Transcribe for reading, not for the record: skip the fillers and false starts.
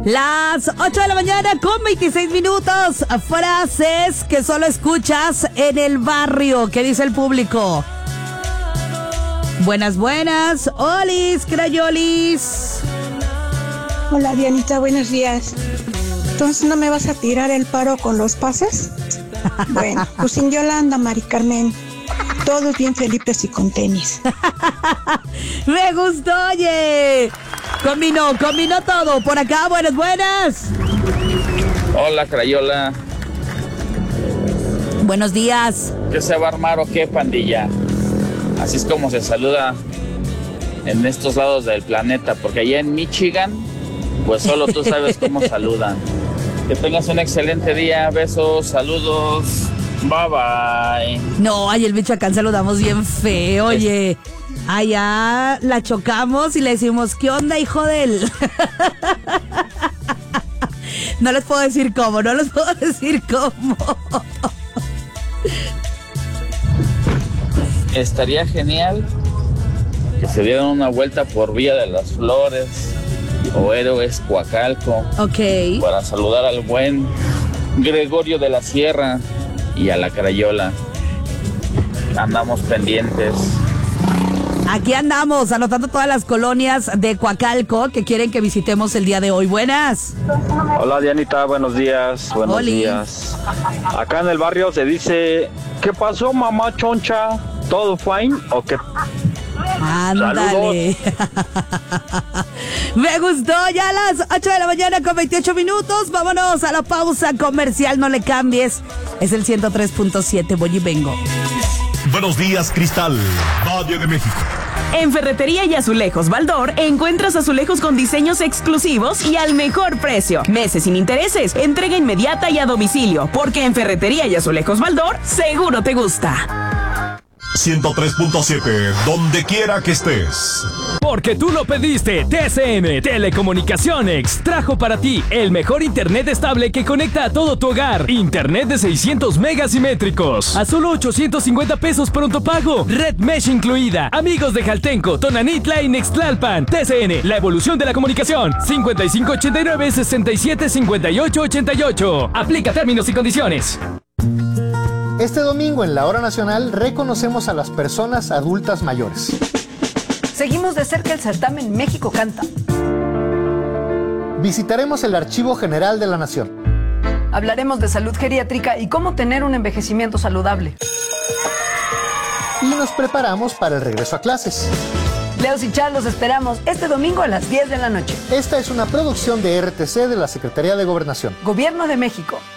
Las 8 de la mañana con 26 minutos. Frases que solo escuchas en el barrio. ¿Qué dice el público? Buenas, buenas. Olis, Crayolis. Hola, Dianita, buenos días. ¿Entonces no me vas a tirar el paro con los pases? Bueno, pues sin Yolanda, Mari Carmen. Todos bien felices y con tenis. Me gustó, oye. Combinó todo. Por acá, buenas, buenas. Hola, Crayola. Buenos días. ¿Qué se va a armar o qué, pandilla? Así es como se saluda en estos lados del planeta, porque allá en Michigan, pues solo tú sabes cómo saludan. Que tengas un excelente día. Besos, saludos. Bye, bye. No, ay, el Michoacán saludamos bien feo, oye. Allá la chocamos y le decimos, ¿qué onda, hijo de él? No les puedo decir cómo. Estaría genial que se dieran una vuelta por Villa de las Flores o Héroes Coacalco. Ok. Para saludar al buen Gregorio de la Sierra y a la Crayola. Andamos pendientes. Aquí andamos anotando todas las colonias de Coacalco que quieren que visitemos el día de hoy. Buenas. Hola, Dianita, buenos días. Buenos Oli. días. Acá en el barrio se dice, ¿qué pasó, mamá choncha? ¿Todo fine o qué? Ándale. Me gustó. Ya a las 8 de la mañana con 28 minutos. Vámonos a la pausa comercial. No le cambies. Es el 103.7. Voy y vengo. Buenos días, Cristal, Valle de México. En Ferretería y Azulejos Baldor encuentras azulejos con diseños exclusivos y al mejor precio. Meses sin intereses, entrega inmediata y a domicilio, porque en Ferretería y Azulejos Baldor seguro te gusta. 103.7, donde quiera que estés. Porque tú lo pediste, TCM Telecomunicaciones trajo para ti el mejor internet estable que conecta a todo tu hogar. Internet de 600 megas simétricos a solo 850 pesos pronto pago. Red Mesh incluida. Amigos de Jaltenco, Tonanitla y Nextlalpan. TCN, la evolución de la comunicación. 5589-675888. Aplica términos y condiciones. Este domingo en la Hora Nacional reconocemos a las personas adultas mayores. Seguimos de cerca el certamen México Canta. Visitaremos el Archivo General de la Nación. Hablaremos de salud geriátrica y cómo tener un envejecimiento saludable. Y nos preparamos para el regreso a clases. Leos y Char los esperamos este domingo a las 10 de la noche. Esta es una producción de RTC de la Secretaría de Gobernación. Gobierno de México.